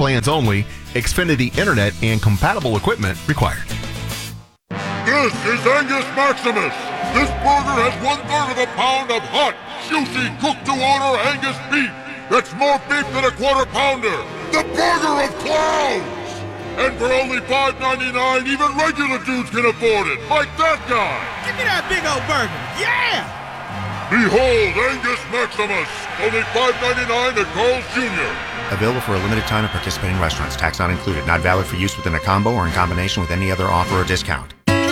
plans only. Xfinity Internet and compatible equipment required. This is Angus Maximus. This burger has 1/3 of a pound of hot, juicy, cooked-to-order Angus beef. That's more beef than a quarter pounder. The burger of clowns! And for only $5.99, even regular dudes can afford it, like that guy. Give me that big old burger, yeah! Behold, Angus Maximus, only $5.99 at Carl's Jr. Available for a limited time at participating restaurants. Tax not included. Not valid for use within a combo or in combination with any other offer or discount.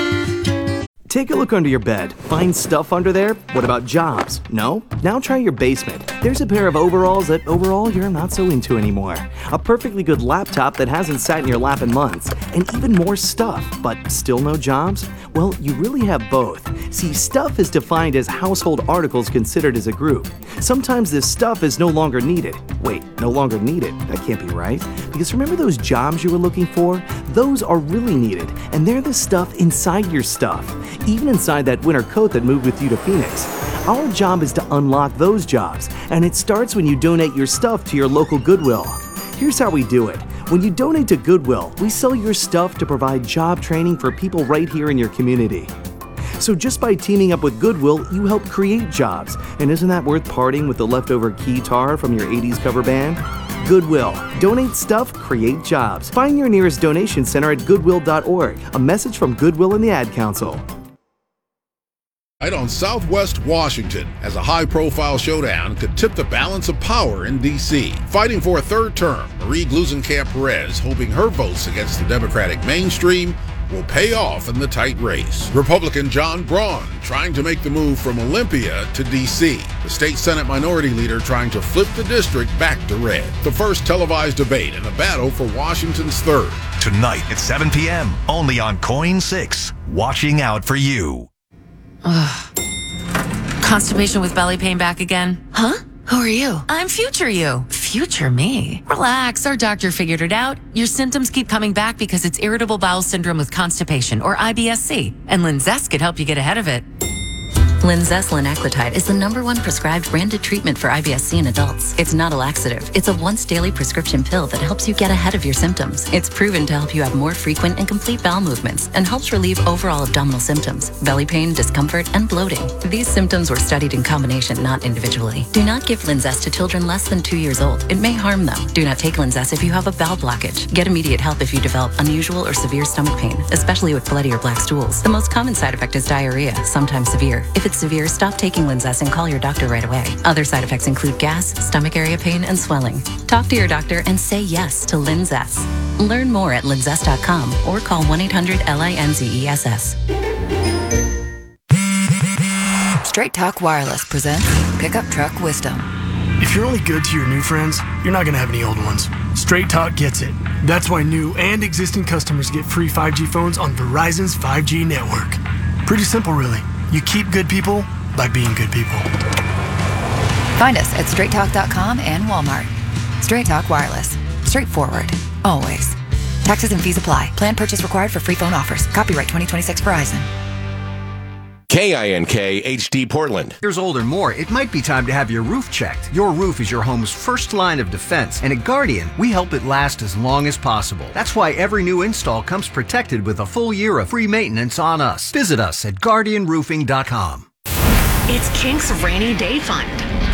Take a look under your bed. Find stuff under there? What about jobs? No? Now try your basement. There's a pair of overalls that overall you're not so into anymore. A perfectly good laptop that hasn't sat in your lap in months. And even more stuff, but still no jobs? Well, you really have both. See, stuff is defined as household articles considered as a group. Sometimes this stuff is no longer needed. Wait, no longer needed? That can't be right. Because remember those jobs you were looking for? Those are really needed, and they're the stuff inside your stuff. Even inside that winter coat that moved with you to Phoenix. Our job is to unlock those jobs, and it starts when you donate your stuff to your local Goodwill. Here's how we do it. When you donate to Goodwill, we sell your stuff to provide job training for people right here in your community. So just by teaming up with Goodwill, you help create jobs. And isn't that worth parting with the leftover guitar from your 80s cover band? Goodwill. Donate stuff, create jobs. Find your nearest donation center at goodwill.org. A message from Goodwill and the Ad Council. Right on Southwest Washington, as a high-profile showdown could tip the balance of power in D.C. Fighting for a third term, Marie Gluesenkamp-Perez hoping her votes against the Democratic mainstream will pay off in the tight race. Republican John Braun trying to make the move from Olympia to D.C. The state Senate minority leader trying to flip the district back to red. The first televised debate in a battle for Washington's third. Tonight at 7 p.m. only on KOIN 6. Watching out for you. Constipation with belly pain back again? Huh? Who are you? I'm future you. Future me? Relax, our doctor figured it out. Your symptoms keep coming back because it's irritable bowel syndrome with constipation, or IBS-C, and Linzess could help you get ahead of it. Linzess linaclotide is the #1 prescribed branded treatment for IBS-C in adults. It's not a laxative. It's a once-daily prescription pill that helps you get ahead of your symptoms. It's proven to help you have more frequent and complete bowel movements and helps relieve overall abdominal symptoms, belly pain, discomfort, and bloating. These symptoms were studied in combination, not individually. Do not give Linzess to children less than 2 years old. It may harm them. Do not take Linzess if you have a bowel blockage. Get immediate help if you develop unusual or severe stomach pain, especially with bloody or black stools. The most common side effect is diarrhea, sometimes severe. If it's severe, stop taking Linzess and call your doctor right away. Other side effects include gas, stomach area pain, and swelling. Talk to your doctor and say yes to Linzess. Learn more at linzess.com or call 1-800-LINZESS. Straight Talk Wireless presents Pickup Truck Wisdom. If you're only good to your new friends, you're not going to have any old ones. Straight Talk gets it. That's why new and existing customers get free 5G phones on Verizon's 5G network. Pretty simple, really. You keep good people by being good people. Find us at straighttalk.com and Walmart. Straight Talk Wireless. Straightforward. Always. Taxes and fees apply. Plan purchase required for free phone offers. Copyright 2026 Verizon. KINK HD Portland. Years old or more, it might be time to have your roof checked. Your roof is your home's first line of defense, and at Guardian, we help it last as long as possible. That's why every new install comes protected with a full year of free maintenance on us. Visit us at guardianroofing.com. It's Kink's Rainy Day Fund.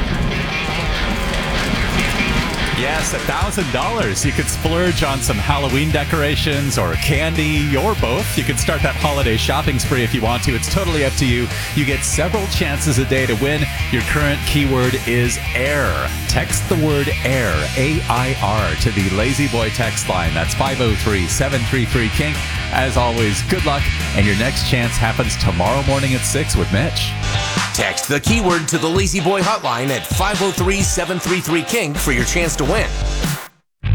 Yes, $1,000. You could splurge on some Halloween decorations or candy or both. You could start that holiday shopping spree if you want to. It's totally up to you. You get several chances a day to win. Your current keyword is AIR. Text the word AIR, A-I-R, to the Lazy Boy text line. That's 503-733-KINK. As always, good luck, and your next chance happens tomorrow morning at 6 with Mitch. Text the keyword to the Lazy Boy hotline at 503-733-KINK for your chance to win.